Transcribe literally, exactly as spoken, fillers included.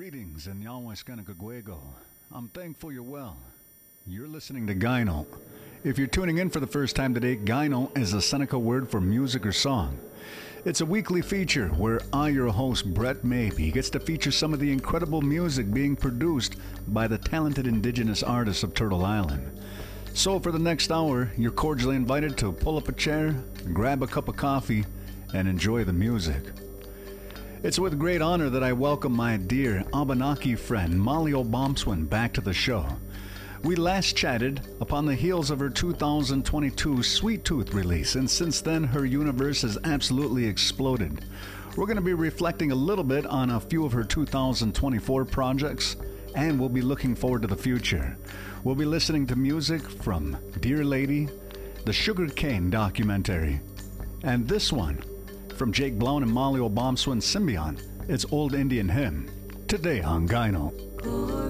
Greetings and Yawaskanakagwego. I'm thankful you're well. You're listening to Gyno. If you're tuning in for the first time today, Gyno is a Seneca word for music or song. It's a weekly feature where I, your host, Brett Maybe, gets to feature some of the incredible music being produced by the talented indigenous artists of Turtle Island. So for the next hour, you're cordially invited to pull up a chair, grab a cup of coffee, and enjoy the music. It's with great honor that I welcome my dear Abenaki friend Molly Obomswin back to the show. We last chatted upon the heels of her two thousand twenty-two Sweet Tooth release, and since then her universe has absolutely exploded. We're going to be reflecting a little bit on a few of her two thousand twenty-four projects, and we'll be looking forward to the future. We'll be listening to music from Dear Lady, the Sugar Cane documentary, and this one from Jake Blount and Molly Obomswin Symbiont. It's Old Indian Hymn, today on Gyno.